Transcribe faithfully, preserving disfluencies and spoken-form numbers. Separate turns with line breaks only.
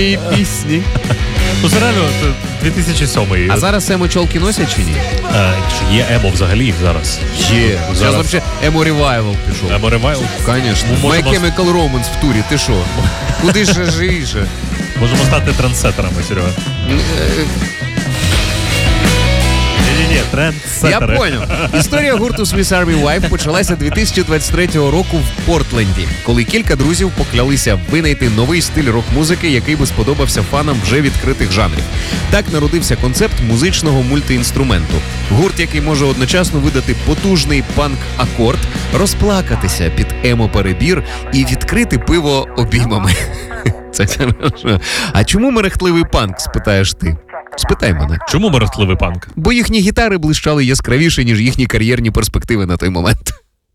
і пісні.
Ну, це реально дві тисячі сьомий.
А зараз емо чолки носять чи ні?
Е, чи є емо взагалі зараз?
Є.
Зараз.
Зараз взагалі емо ревайвал пішов.
Емо ревайл?
Конечно.
Ми
My
можемо-
Chemical Romance в турі, ти що? Куди ж живіше?
Можемо стати трендсеттерами, Серега. Ні-ні-ні,
Я
трендсеттери.
понял. Історія гурту Swiss Army Wife почалася дві тисячі двадцять третього року в Портленді, коли кілька друзів поклялися винайти новий стиль рок-музики, який би сподобався фанам вже відкритих жанрів. Так народився концепт музичного мультиінструменту. Гурт, який може одночасно видати потужний панк-акорд, розплакатися під емо-перебір і відкрити пиво обіймами. Це хорошо. А чому мерехтливий панк, спитаєш ти? Спитай мене.
Чому мерехтливий панк?
Бо їхні гітари блищали яскравіше, ніж їхні кар'єрні перспективи на той момент.